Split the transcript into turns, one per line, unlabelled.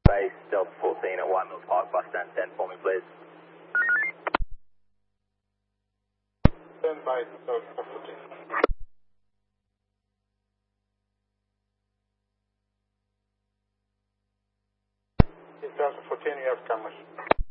Base Delta 14 at White Mills Park, bus stand 10 for me, please.
Stand by Delta 14. Delta 14, you have cameras.